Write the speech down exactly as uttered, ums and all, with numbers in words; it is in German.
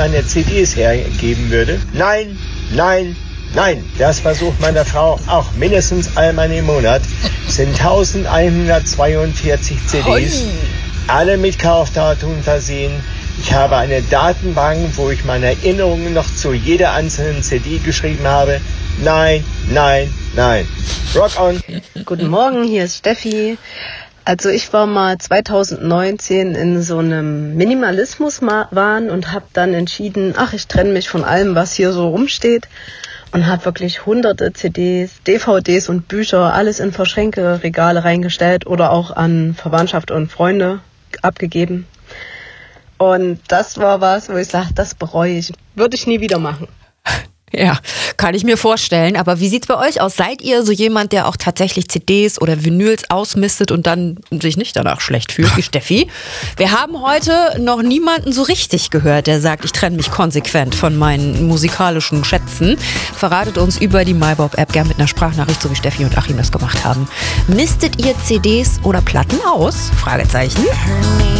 meine C Ds hergeben würde? Nein, nein, nein. Das versucht meine Frau auch mindestens einmal im Monat. Es sind eintausendeinhundertzweiundvierzig C Ds, Hoi. Alle mit Kaufdatum versehen. Ich habe eine Datenbank, wo ich meine Erinnerungen noch zu jeder einzelnen C D geschrieben habe. Nein, nein, nein. Rock on. Guten Morgen, hier ist Steffi. Also ich war mal zweitausendneunzehn in so einem Minimalismus-Wahn und habe dann entschieden, ach, ich trenne mich von allem, was hier so rumsteht. Und habe wirklich hunderte C Ds, D V Ds und Bücher, alles in Verschränke, Regale reingestellt oder auch an Verwandtschaft und Freunde abgegeben. Und das war was, wo ich sage, das bereue ich. Würde ich nie wieder machen. Ja, kann ich mir vorstellen. Aber wie sieht's bei euch aus? Seid ihr so jemand, der auch tatsächlich C Ds oder Vinyls ausmistet und dann sich nicht danach schlecht fühlt, wie Steffi? Wir haben heute noch niemanden so richtig gehört, der sagt, ich trenne mich konsequent von meinen musikalischen Schätzen. Verratet uns über die MyBob-App gern mit einer Sprachnachricht, so wie Steffi und Achim das gemacht haben. Mistet ihr C Ds oder Platten aus? Fragezeichen.